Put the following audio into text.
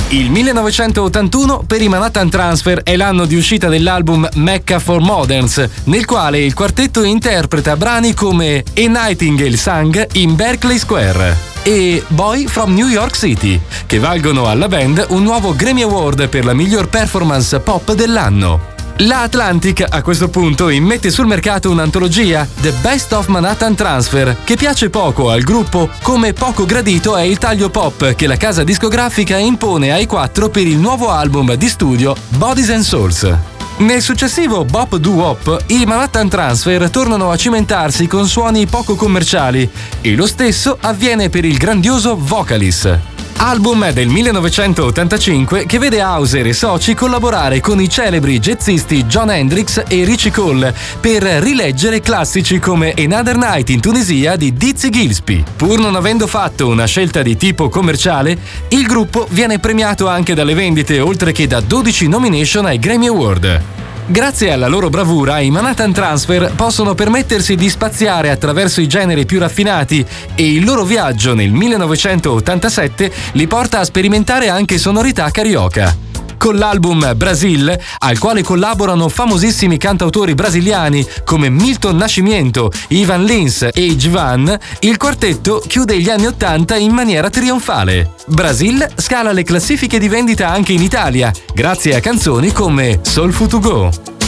Il 1981 per i Manhattan Transfer è l'anno di uscita dell'album Mecca for Moderns, nel quale il quartetto interpreta brani come A Nightingale Sang in Berkeley Square e Boy from New York City, che valgono alla band un nuovo Grammy Award per la miglior performance pop dell'anno. La Atlantic a questo punto immette sul mercato un'antologia, The Best of Manhattan Transfer, che piace poco al gruppo, come poco gradito è il taglio pop che la casa discografica impone ai quattro per il nuovo album di studio Bodies and Souls. Nel successivo Bop Doo Wop, i Manhattan Transfer tornano a cimentarsi con suoni poco commerciali e lo stesso avviene per il grandioso Vocalist. Album del 1985 che vede Hauser e soci collaborare con i celebri jazzisti Jon Hendricks e Richie Cole per rileggere classici come Another Night in Tunisia di Dizzy Gillespie. Pur non avendo fatto una scelta di tipo commerciale, il gruppo viene premiato anche dalle vendite oltre che da 12 nomination ai Grammy Award. Grazie alla loro bravura, i Manhattan Transfer possono permettersi di spaziare attraverso i generi più raffinati e il loro viaggio nel 1987 li porta a sperimentare anche sonorità carioca. Con l'album Brasil, al quale collaborano famosissimi cantautori brasiliani come Milton Nascimento, Ivan Lins e Djavan, il quartetto chiude gli anni '80 in maniera trionfale. Brasil scala le classifiche di vendita anche in Italia, grazie a canzoni come Soulful to Go.